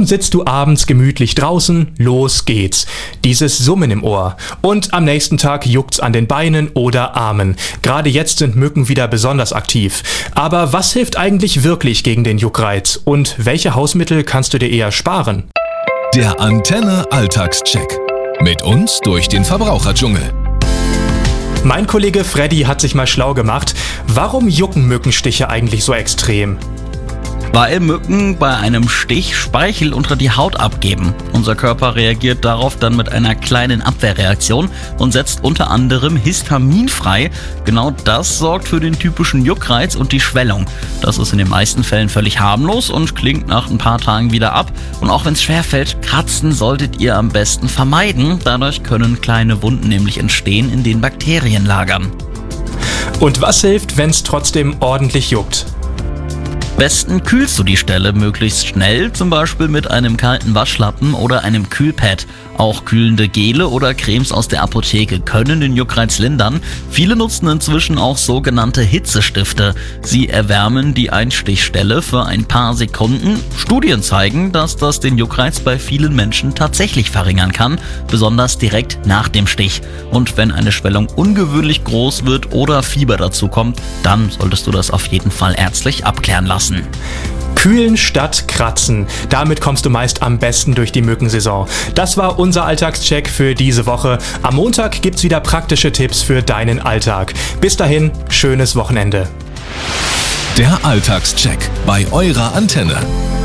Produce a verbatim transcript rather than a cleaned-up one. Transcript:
Kaum sitzt du abends gemütlich draußen, los geht's. Dieses Summen im Ohr. Und am nächsten Tag juckt's an den Beinen oder Armen. Gerade jetzt sind Mücken wieder besonders aktiv. Aber was hilft eigentlich wirklich gegen den Juckreiz? Und welche Hausmittel kannst du dir eher sparen? Der Antenne Alltagscheck. Mit uns durch den Verbraucherdschungel. Mein Kollege Freddy hat sich mal schlau gemacht. Warum jucken Mückenstiche eigentlich so extrem? Weil Mücken bei einem Stich Speichel unter die Haut abgeben. Unser Körper reagiert darauf dann mit einer kleinen Abwehrreaktion und setzt unter anderem Histamin frei. Genau das sorgt für den typischen Juckreiz und die Schwellung. Das ist in den meisten Fällen völlig harmlos und klingt nach ein paar Tagen wieder ab. Und auch wenn es schwerfällt, Kratzen solltet ihr am besten vermeiden. Dadurch können kleine Wunden nämlich entstehen, in denen Bakterien lagern. Und was hilft, wenn es trotzdem ordentlich juckt? Besten kühlst du die Stelle möglichst schnell, zum Beispiel mit einem kalten Waschlappen oder einem Kühlpad. Auch kühlende Gele oder Cremes aus der Apotheke können den Juckreiz lindern. Viele nutzen inzwischen auch sogenannte Hitzestifte. Sie erwärmen die Einstichstelle für ein paar Sekunden. Studien zeigen, dass das den Juckreiz bei vielen Menschen tatsächlich verringern kann, besonders direkt nach dem Stich. Und wenn eine Schwellung ungewöhnlich groß wird oder Fieber dazu kommt, dann solltest du das auf jeden Fall ärztlich abklären lassen. Kühlen statt kratzen. Damit kommst du meist am besten durch die Mückensaison. Das war unser Alltagscheck für diese Woche. Am Montag gibt's wieder praktische Tipps für deinen Alltag. Bis dahin, schönes Wochenende. Der Alltagscheck bei eurer Antenne.